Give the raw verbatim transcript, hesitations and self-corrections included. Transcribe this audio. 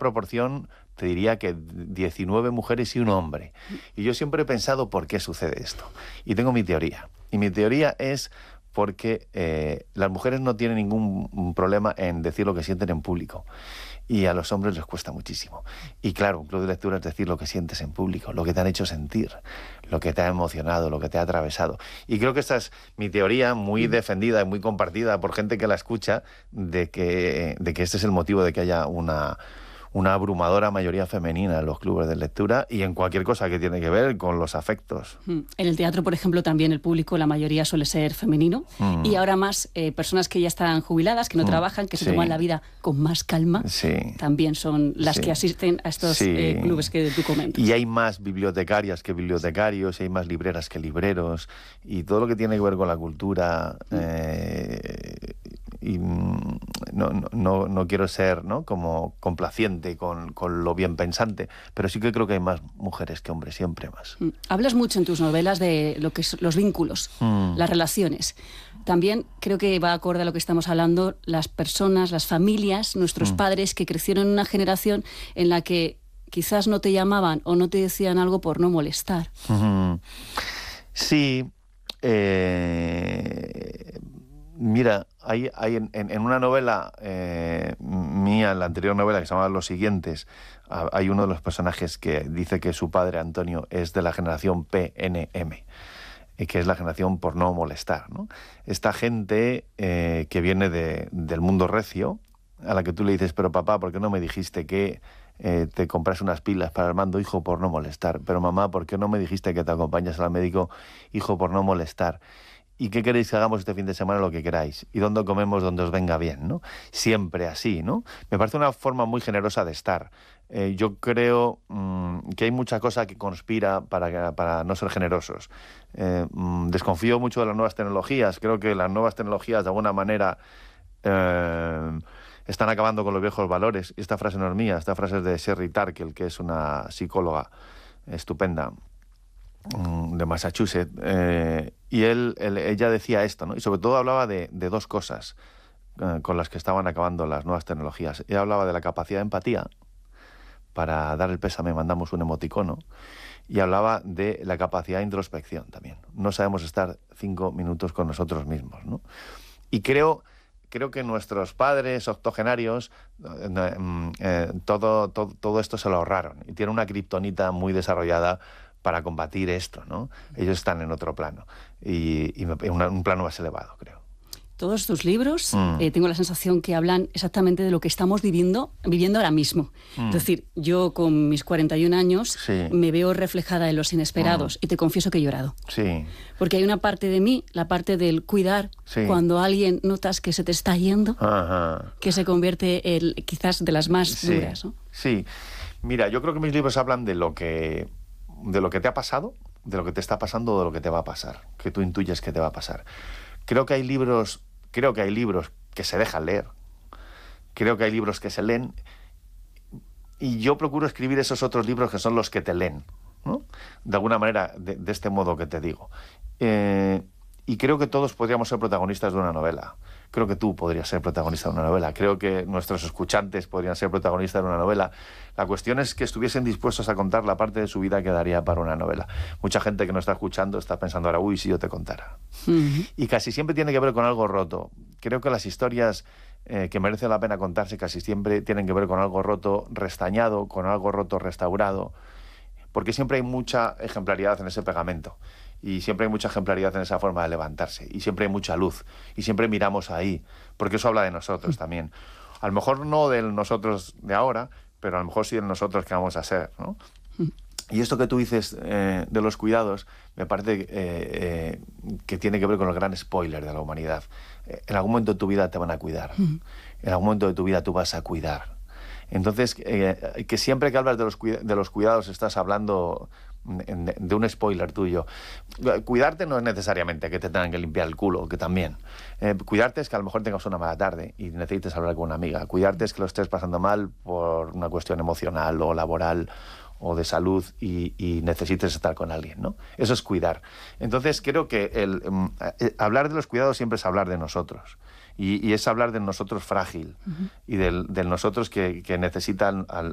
proporción te diría que diecinueve mujeres y un hombre. Y yo siempre he pensado por qué sucede esto. Y tengo mi teoría. Y mi teoría es porque eh, las mujeres no tienen ningún problema en decir lo que sienten en público. Y a los hombres les cuesta muchísimo. Y claro, un club de lectura es decir lo que sientes en público, lo que te han hecho sentir, lo que te ha emocionado, lo que te ha atravesado. Y creo que esta es mi teoría, muy defendida y muy compartida por gente que la escucha, de que, de que este es el motivo de que haya una... una abrumadora mayoría femenina en los clubes de lectura y en cualquier cosa que tiene que ver con los afectos. En el teatro, por ejemplo, también el público, la mayoría suele ser femenino, mm. y ahora más eh, personas que ya están jubiladas, que no mm. trabajan, que se sí. toman la vida con más calma, sí. también son las sí. que asisten a estos sí. eh, clubes que tú comentas. Y hay más bibliotecarias que bibliotecarios, y hay más libreras que libreros, y todo lo que tiene que ver con la cultura... Mm. Eh, y no, no, no quiero ser, ¿no?, como complaciente con, con lo bien pensante, pero sí que creo que hay más mujeres que hombres, siempre más. Hablas mucho en tus novelas de lo que son los vínculos, mm. las relaciones. También creo que va acorde a lo que estamos hablando, las personas, las familias, nuestros mm. padres que crecieron en una generación en la que quizás no te llamaban o no te decían algo por no molestar. Mm-hmm. Sí, eh... Mira, hay, hay en, en una novela eh, mía, en la anterior novela que se llama Los Siguientes, hay uno de los personajes que dice que su padre, Antonio, es de la generación P N M, y que es la generación por no molestar, ¿no? Esta gente eh, que viene de, del mundo recio, a la que tú le dices, pero papá, ¿por qué no me dijiste que eh, te compras unas pilas para el mando, hijo, por no molestar? Pero mamá, ¿por qué no me dijiste que te acompañas al médico, hijo, por no molestar? ¿Y qué queréis que hagamos este fin de semana? Lo que queráis. ¿Y dónde comemos? Donde os venga bien, ¿no? Siempre así, ¿no? Me parece una forma muy generosa de estar. Eh, yo creo mmm, que hay mucha cosa que conspira para, para no ser generosos. Eh, mmm, desconfío mucho de las nuevas tecnologías. Creo que las nuevas tecnologías, de alguna manera, eh, están acabando con los viejos valores. Y esta frase no es mía, esta frase es de Sherry Turkle, que es una psicóloga estupenda de Massachusetts, eh, y él, él, ella decía esto, ¿no? Y sobre todo hablaba de, de dos cosas eh, con las que estaban acabando las nuevas tecnologías. Ella hablaba de la capacidad de empatía, para dar el pésame mandamos un emoticono, y hablaba de la capacidad de introspección también. No sabemos estar cinco minutos con nosotros mismos, ¿no? Y creo... Creo que nuestros padres octogenarios eh, eh, todo, todo, todo esto se lo ahorraron y tienen una kriptonita muy desarrollada para combatir esto, ¿no? Ellos están en otro plano y, y en un plano más elevado, creo. Todos tus libros, mm. eh, tengo la sensación que hablan exactamente de lo que estamos viviendo, viviendo ahora mismo. Mm. Es decir, yo con mis cuarenta y un años sí. me veo reflejada en Los Inesperados mm. y te confieso que he llorado. Sí. Porque hay una parte de mí, la parte del cuidar, sí. cuando alguien notas que se te está yendo, Ajá. que se convierte en quizás de las más sí. duras, ¿no? Sí. Mira, yo creo que mis libros hablan de lo que, de lo que te ha pasado, de lo que te está pasando o de lo que te va a pasar, que tú intuyes que te va a pasar. Creo que hay libros, creo que hay libros que se dejan leer. Creo que hay libros que se leen y yo procuro escribir esos otros libros que son los que te leen, ¿no? De alguna manera, de, de este modo que te digo. Eh, y creo que todos podríamos ser protagonistas de una novela. Creo que tú podrías ser protagonista de una novela. Creo que nuestros escuchantes podrían ser protagonistas de una novela. La cuestión es que estuviesen dispuestos a contar la parte de su vida que daría para una novela. Mucha gente que nos está escuchando está pensando ahora, uy, si yo te contara. Uh-huh. Y casi siempre tiene que ver con algo roto. Creo que las historias eh, que merecen la pena contarse casi siempre tienen que ver con algo roto, restañado, con algo roto, restaurado, porque siempre hay mucha ejemplaridad en ese pegamento. Y siempre hay mucha ejemplaridad en esa forma de levantarse. Y siempre hay mucha luz. Y siempre miramos ahí. Porque eso habla de nosotros también. A lo mejor no de nosotros de ahora, pero a lo mejor sí de nosotros que vamos a ser, ¿no? Y esto que tú dices eh, de los cuidados, me parece eh, eh, que tiene que ver con el gran spoiler de la humanidad. Eh, en algún momento de tu vida te van a cuidar. En algún momento de tu vida tú vas a cuidar. Entonces, eh, que siempre que hablas de los, de los cuidados estás hablando de, de un spoiler tuyo. Cuidarte no es necesariamente que te tengan que limpiar el culo, que también. Eh, cuidarte es que a lo mejor tengas una mala tarde y necesites hablar con una amiga. Cuidarte es que lo estés pasando mal por una cuestión emocional o laboral o de salud y, y necesites estar con alguien, ¿no? Eso es cuidar. Entonces creo que el, eh, hablar de los cuidados siempre es hablar de nosotros. Y, y es hablar del nosotros frágil uh-huh. y del, del nosotros que, que necesitan al,